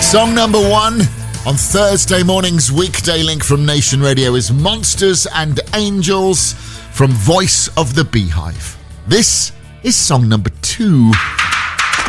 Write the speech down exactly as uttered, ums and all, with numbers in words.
Song number one on Thursday morning's weekday link from Nation Radio is Monsters and Angels from Voice of the Beehive. This is song number two.